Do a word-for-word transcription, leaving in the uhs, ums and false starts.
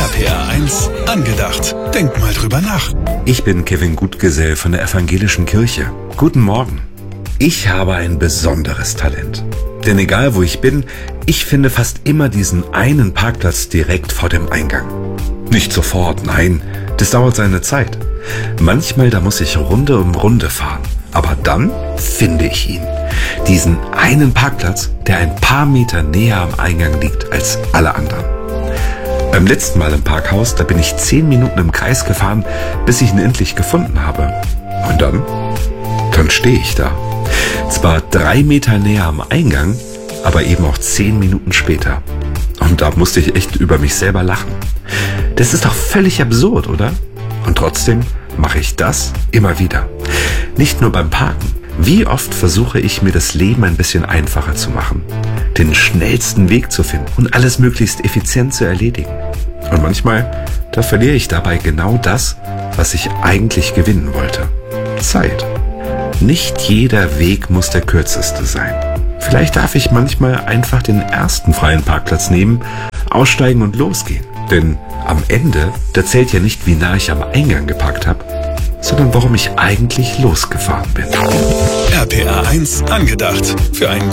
P R eins angedacht. Denk mal drüber nach. Ich bin Kevin Gutgesell von der Evangelischen Kirche. Guten Morgen. Ich habe ein besonderes Talent. Denn egal wo ich bin, ich finde fast immer diesen einen Parkplatz direkt vor dem Eingang. Nicht sofort, nein, das dauert seine Zeit. Manchmal, da muss ich Runde um Runde fahren. Aber dann finde ich ihn. Diesen einen Parkplatz, der ein paar Meter näher am Eingang liegt als alle anderen. Beim letzten Mal im Parkhaus, da bin ich zehn Minuten im Kreis gefahren, bis ich ihn endlich gefunden habe. Und dann? Dann stehe ich da. Zwar drei Meter näher am Eingang, aber eben auch zehn Minuten später. Und da musste ich echt über mich selber lachen. Das ist doch völlig absurd, oder? Und trotzdem mache ich das immer wieder. Nicht nur beim Parken. Wie oft versuche ich, mir das Leben ein bisschen einfacher zu machen, den schnellsten Weg zu finden und alles möglichst effizient zu erledigen. Und manchmal, da verliere ich dabei genau das, was ich eigentlich gewinnen wollte. Zeit. Nicht jeder Weg muss der kürzeste sein. Vielleicht darf ich manchmal einfach den ersten freien Parkplatz nehmen, aussteigen und losgehen. Denn am Ende, da zählt ja nicht, wie nah ich am Eingang geparkt habe, sondern warum ich eigentlich losgefahren bin. R P R eins angedacht. Für ein